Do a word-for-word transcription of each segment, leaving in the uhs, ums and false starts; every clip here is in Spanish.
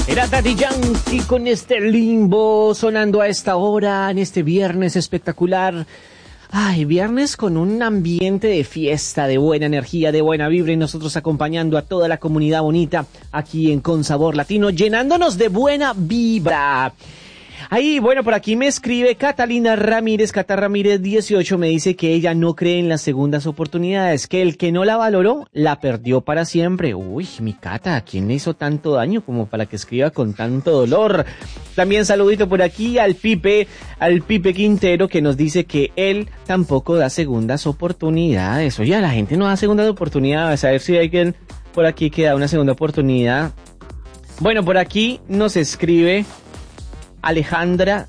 Era Daddy Yankee con este Limbo sonando a esta hora en este viernes espectacular. Ay, viernes con un ambiente de fiesta, de buena energía, de buena vibra y nosotros acompañando a toda la comunidad bonita aquí en Con Sabor Latino, llenándonos de buena vibra. Ahí, bueno, por aquí me escribe Catalina Ramírez, Cata Ramírez dieciocho, me dice que ella no cree en las segundas oportunidades, que el que no la valoró, la perdió para siempre. Uy, mi Cata, ¿a quién le hizo tanto daño como para que escriba con tanto dolor? También saludito por aquí al Pipe, al Pipe Quintero, que nos dice que él tampoco da segundas oportunidades. Oye, la gente no da segundas oportunidades, a ver si hay alguien por aquí que da una segunda oportunidad. Bueno, por aquí nos escribe Alejandra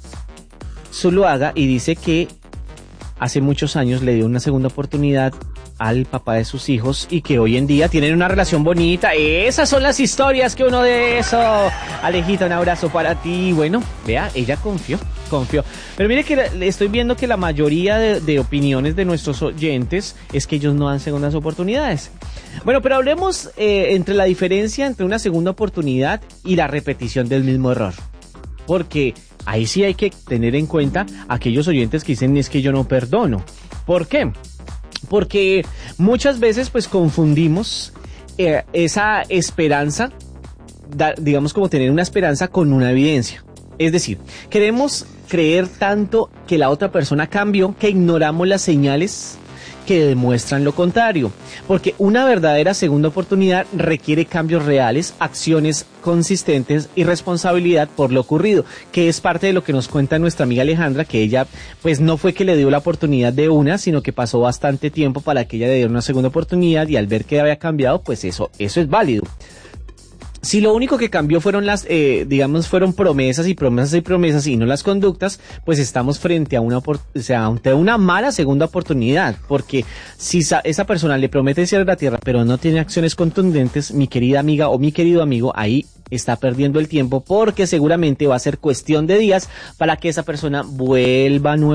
Zuluaga y dice que hace muchos años le dio una segunda oportunidad al papá de sus hijos y que hoy en día tienen una relación bonita. Esas son las historias que uno de eso. Alejita, un abrazo para ti. Bueno, vea, ella confió, confió. Pero mire que estoy viendo que la mayoría de, de opiniones de nuestros oyentes es que ellos no dan segundas oportunidades. Bueno, pero hablemos eh, entre la diferencia entre una segunda oportunidad y la repetición del mismo error. Porque ahí sí hay que tener en cuenta aquellos oyentes que dicen es que yo no perdono. ¿Por qué? Porque muchas veces pues confundimos eh, esa esperanza, da, digamos como tener una esperanza con una evidencia. Es decir, queremos creer tanto que la otra persona cambió que ignoramos las señales que demuestran lo contrario, porque una verdadera segunda oportunidad requiere cambios reales, acciones consistentes y responsabilidad por lo ocurrido, que es parte de lo que nos cuenta nuestra amiga Alejandra, que ella pues no fue que le dio la oportunidad de una, sino que pasó bastante tiempo para que ella le diera una segunda oportunidad y al ver que había cambiado, pues eso, eso es válido. Si lo único que cambió fueron las, eh, digamos, fueron promesas y promesas y promesas y no las conductas, pues estamos frente a una, o sea, ante una mala segunda oportunidad, porque si esa persona le promete cielo la tierra, pero no tiene acciones contundentes, mi querida amiga o mi querido amigo, ahí está perdiendo el tiempo, porque seguramente va a ser cuestión de días para que esa persona vuelva nuevamente